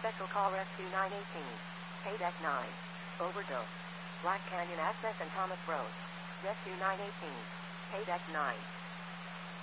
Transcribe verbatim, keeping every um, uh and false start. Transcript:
Special call Rescue nine eighteen. Paydeck nine. Overdose. Black Canyon Access and Thomas Road. Rescue nine eighteen. Paydeck nine.